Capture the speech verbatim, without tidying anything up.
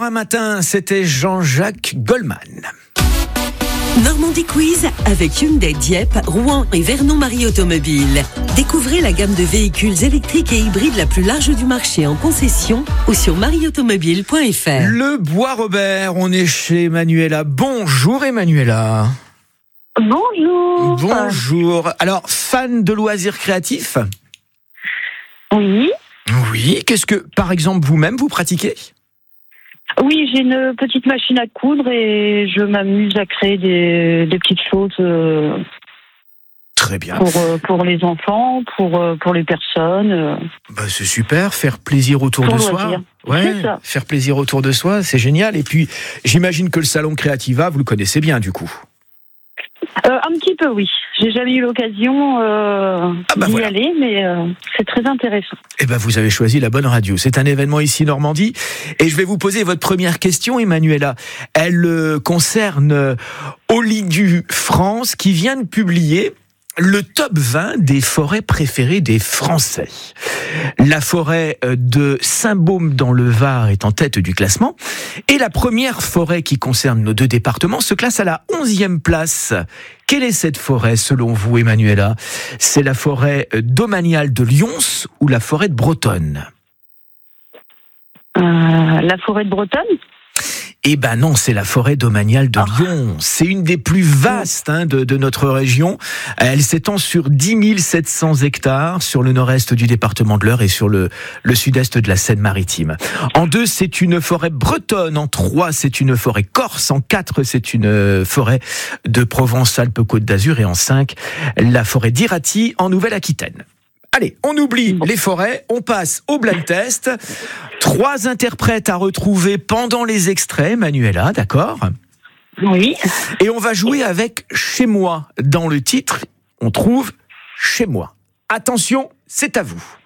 Encore un matin, c'était Jean-Jacques Goldman. Normandie Quiz avec Hyundai, Dieppe, Rouen et Vernon-Marie Automobile. Découvrez la gamme de véhicules électriques et hybrides la plus large du marché en concession ou sur marie automobile point f r. Le Bois-Robert, on est chez Manuela. Bonjour Emmanuela. Bonjour. Bonjour. Alors, fan de loisirs créatifs ? Oui. Oui. Qu'est-ce que, par exemple, vous-même, vous pratiquez ? Oui, j'ai une petite machine à coudre et je m'amuse à créer des, des petites choses euh, Très bien. pour, euh, pour les enfants, pour, euh, pour les personnes. Euh, Bah, c'est super, faire plaisir autour pour de loisir. soi. Ouais, C'est ça. faire plaisir autour de soi, c'est génial. Et puis, j'imagine que le salon Creativa, vous le connaissez bien, du coup. Euh, un petit peu, oui. J'ai jamais eu l'occasion euh, Ah bah d'y voilà. aller, mais euh, c'est très intéressant. Eh ben, vous avez choisi la bonne radio. C'est un événement ici Normandie. Et je vais vous poser votre première question, Emmanuela. Elle euh, concerne euh, Olidu France, qui vient de publier le top vingt des forêts préférées des Français. La forêt de Saint-Baume dans le Var est en tête du classement. Et la première forêt qui concerne nos deux départements se classe à la onzième place. Quelle est cette forêt selon vous, Emmanuela ? C'est la forêt domaniale de Lyons ou la forêt de Bretonne ? Euh, la forêt de Bretonne ? Eh ben non, c'est la forêt domaniale de Lyons. C'est une des plus vastes hein, de, de notre région. Elle s'étend sur dix mille sept cents hectares sur le nord-est du département de l'Eure et sur le, le sud-est de la Seine-Maritime. En deux, c'est une forêt bretonne. En trois, c'est une forêt corse. En quatre, c'est une forêt de Provence-Alpes-Côte d'Azur. Et en cinq, la forêt d'Irati en Nouvelle-Aquitaine. Allez, on oublie les forêts, on passe au blind test. Trois interprètes à retrouver pendant les extraits, Manuela, d'accord ? Oui. Et on va jouer avec « Chez moi ». Dans le titre, on trouve « Chez moi ». Attention, c'est à vous.